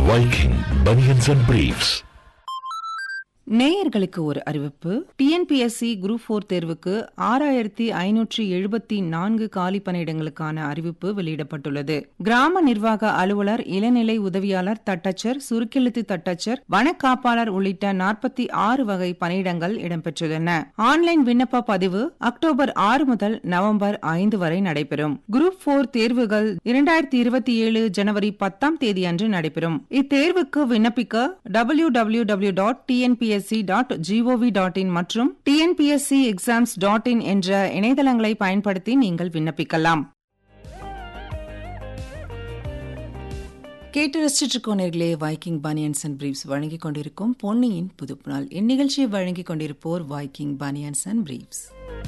Viking Bunions and Briefs. நேயர்களுக்கு ஒரு அறிவிப்பு. டிஎன்பிஎஸ்சி குரூப் 4 தேர்வுக்கு 6574 காலி பணியிடங்களுக்கான அறிவிப்பு வெளியிடப்பட்டுள்ளது. கிராம நிர்வாக அலுவலர், இளநிலை உதவியாளர், தட்டச்சர், சுருக்கெழுத்து தட்டச்சர், வனக்காப்பாளர் உள்ளிட்ட 46 வகை பணியிடங்கள் இடம்பெற்றுள்ளன. ஆன்லைன் விண்ணப்ப பதிவு அக்டோபர் 6 முதல் நவம்பர் 5 வரை நடைபெறும். குரூப் 4 தேர்வுகள் 2027 ஜனவரி 10ஆம் தேதி அன்று நடைபெறும். இத்தேர்வுக்கு விண்ணப்பிக்க www.tnpsc.gov.in மற்றும் tnpscexams.in என்ற இணையதளங்களை பயன்படுத்தி நீங்கள் விண்ணப்பிக்கலாம். கேட்டு ரசிச்சிருக்கோம் நேர்களே. வைக்கிங் பனியன்ஸ் அண்ட் பிரீப்ஸ் வழங்கிக் கொண்டிருக்கும் பொன்னியின் புதுப்புநாள். இந்நிகழ்ச்சியை வழங்கிக் கொண்டிருப்போர் வைக்கிங் பனியன்ஸ் அண்ட் பிரீப்ஸ்.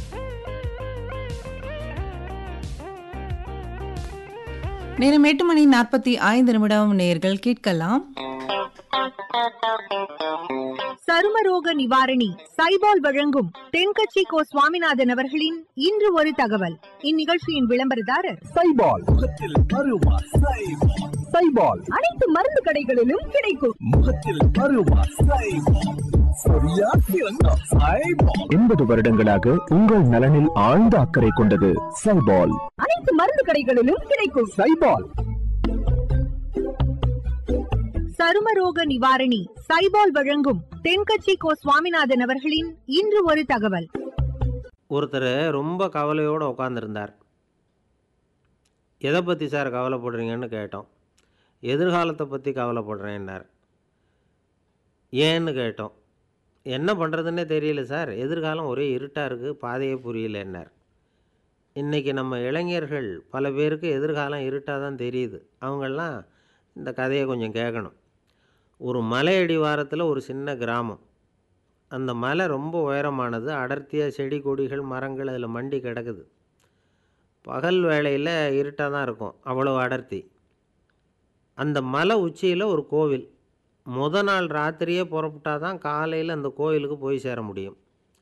நேரம் 8:45 நேர்கள் கேட்கலாம். சருமரோக நிவாரணி சைபால் வழங்கும் தென்கட்சி கோ சுவாமிநாதன் அவர்களின் இன்று ஒரு தகவல். இந்நிகழ்ச்சியின் விளம்பரதாரர் சைபால். முகத்தில் பருவா சைபால் அனைத்து மருந்து கடைகளிலும் கிடைக்கும். முகத்தில் பருவா சைபால். 80 வருடங்களாக உங்கள் நலனில் ஆழ்ந்த அக்கறை கொண்டது சைபால். அனைத்து மருந்து கடைகளிலும் கிடைக்கும். சைபால். சருமரோக நிவாரணி சைபால் வழங்கும் தென்கட்சி கோ சுவாமிநாதன் அவர்களின் இன்று ஒரு தகவல். ஒருத்தர் ரொம்ப கவலையோடு உட்காந்துருந்தார். எதை பற்றி சார் கவலைப்படுறீங்கன்னு கேட்டோம். எதிர்காலத்தை பற்றி கவலைப்படுறேன்னார். ஏன்னு கேட்டோம். என்ன பண்ணுறதுன்னே தெரியல சார், எதிர்காலம் ஒரே இருட்டாக இருக்குது, பாதையே புரியலன்னார். இன்றைக்கி நம்ம இளைஞர்கள் பல பேருக்கு எதிர்காலம் இருட்டாக தான் தெரியுது. அவங்கெல்லாம் இந்த கதையை கொஞ்சம் கேட்கணும். ஒரு மலை அடிவாரத்தில் ஒரு சின்ன கிராமம். அந்த மலை ரொம்ப உயரமானது. அடர்த்தியாக செடி கொடிகள் மரங்கள் அதில் மண்டி கிடக்குது. பகல் வேளையில் இருட்டாக தான் இருக்கும், அவ்வளோ அடர்த்தி. அந்த மலை உச்சியில் ஒரு கோவில். நாள் ராத்திரியே புறப்பட்டால் தான் காலையில் அந்த கோவிலுக்கு போய் சேர முடியும்.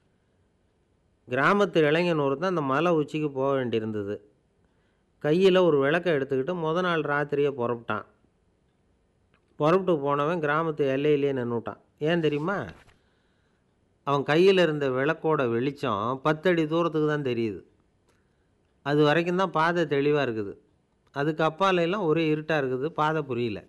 கிராமத்து இளைஞன் ஒருத்தன் அந்த மலை உச்சிக்கு போக வேண்டியிருந்தது. கையில் ஒரு விளக்கை எடுத்துக்கிட்டு நாள் ராத்திரியே புறப்பட்டான். புறப்பட்டு போனவன் கிராமத்து எல்லையிலே நின்றுட்டான். ஏன் தெரியுமா? அவன் கையில் இருந்த விளக்கோட வெளிச்சம் 10 அடி தூரத்துக்கு தான் தெரியுது. அது வரைக்கும் தான் பாதை தெளிவாக இருக்குது. அதுக்கு அப்பாலெல்லாம் ஒரே இருட்டாக இருக்குது, பாதை புரியல.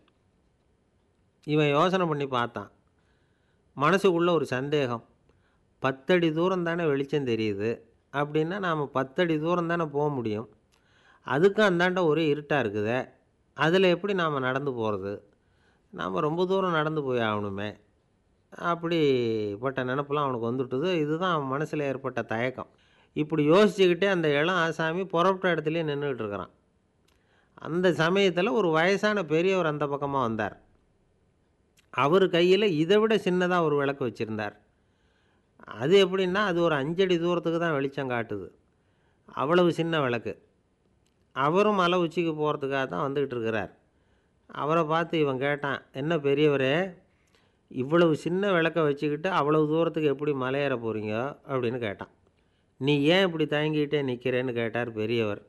இவன் யோசனை பண்ணி பார்த்தான். மனசுக்குள்ளே ஒரு சந்தேகம். 10 அடி தூரம் தானே வெளிச்சம் தெரியுது, அப்படின்னா நாம் 10 அடி தூரம் தானே போக முடியும். அதுக்கும் அந்தாண்ட ஒரே இருட்டாக இருக்குதே, அதில் எப்படி நாம் நடந்து போகிறது? நாம் ரொம்ப தூரம் நடந்து போய் ஆகணுமே. அப்படிப்பட்ட நினப்பெல்லாம் அவனுக்கு வந்துவிட்டது. இதுதான் அவன் மனசில் ஏற்பட்ட தயக்கம். இப்படி யோசிச்சுக்கிட்டே அந்த இளம் ஆசாமி புறப்பட்ட இடத்துலையே நின்றுக்கிட்டு இருக்கிறான். அந்த சமயத்தில் ஒரு வயசான பெரியவர் அந்த பக்கமாக வந்தார். அவர் கையில் இதை விட சின்னதாக ஒரு விளக்கு வச்சுருந்தார். அது எப்படின்னா, அது ஒரு 5 அடி தூரத்துக்கு தான் வெளிச்சம் காட்டுது. அவ்வளவு சின்ன விளக்கு. அவரும் மலை உச்சிக்கு போகிறதுக்காக தான் வந்துக்கிட்டு இருக்கிறார். அவரை பார்த்து இவன் கேட்டான், என்ன பெரியவரே, இவ்வளவு சின்ன விளக்கை வச்சுக்கிட்டு அவ்வளவு தூரத்துக்கு எப்படி மலையேற போகிறீங்க அப்படின்னு கேட்டான். நீ ஏன் இப்படி தயங்கிக்கிட்டே நிற்கிறேன்னு கேட்டார் பெரியவர்.